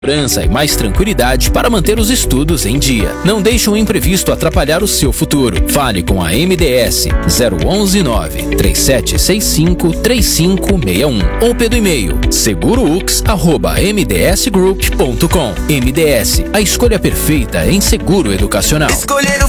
segurança e mais tranquilidade para manter os estudos em dia. Não deixe um imprevisto atrapalhar o seu futuro. Fale com a MDS 011 93765 3561 ou pelo e-mail segurous@mdsgroup.com. MDS, a escolha perfeita em seguro educacional. Escolher o